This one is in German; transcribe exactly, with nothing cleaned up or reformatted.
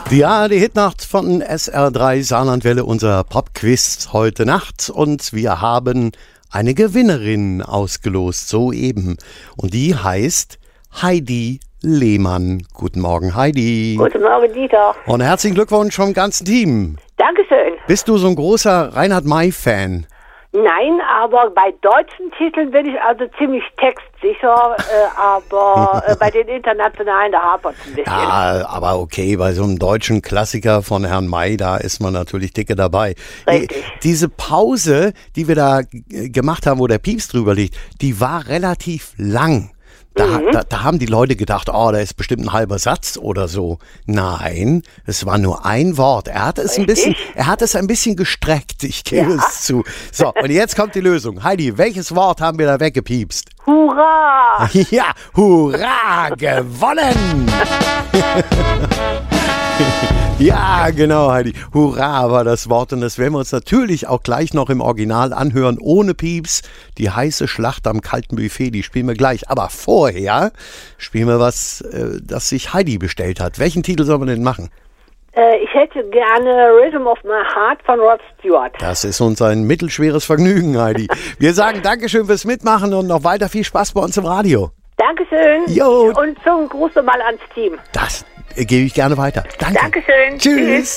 Ja, die Hitnacht von S R drei Saarlandwelle, unser Popquiz heute Nacht. Und wir haben eine Gewinnerin ausgelost, soeben. Und die heißt Heidi Lehmann. Guten Morgen, Heidi. Guten Morgen, Dieter. Und herzlichen Glückwunsch vom ganzen Team. Dankeschön. Bist du so ein großer Reinhard May-Fan? Nein, aber bei deutschen Titeln bin ich also ziemlich textsicher, äh, aber äh, bei den internationalen, da hapert es ein bisschen. Ja, aber okay, bei so einem deutschen Klassiker von Herrn May, da ist man natürlich dicke dabei. Richtig. Diese Pause, die wir da g- gemacht haben, wo der Pieps drüber liegt, die war relativ lang. Da, Mhm. da, da haben die Leute gedacht, oh, da ist bestimmt ein halber Satz oder so. Nein, es war nur ein Wort. Er hat es ein bisschen, Richtig. er hat es ein bisschen gestreckt, ich gebe Ja. es zu. So, und jetzt kommt die Lösung. Heidi, welches Wort haben wir da weggepiepst? Hurra! Ja, hurra, gewonnen! Ja, genau, Heidi. Hurra war das Wort und das werden wir uns natürlich auch gleich noch im Original anhören, ohne Pieps. Die heiße Schlacht am kalten Buffet, die spielen wir gleich. Aber vorher spielen wir was, äh, das sich Heidi bestellt hat. Welchen Titel sollen wir denn machen? Äh, ich hätte gerne Rhythm of My Heart von Rod Stewart. Das ist uns ein mittelschweres Vergnügen, Heidi. Wir sagen Dankeschön fürs Mitmachen und noch weiter viel Spaß bei uns im Radio. Dankeschön. Jo. Und zum Gruß mal ans Team. Das äh, gebe ich gerne weiter. Danke. Dankeschön. Tschüss.